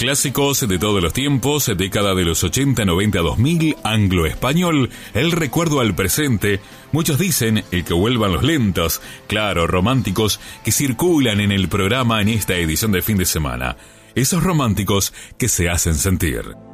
clásicos de todos los tiempos, década de los 80, 90, 2000, anglo-español, el recuerdo al presente. Muchos dicen el que vuelvan los lentos, claro, románticos, que circulan en el programa en esta edición de fin de semana. Esos románticos que se hacen sentir.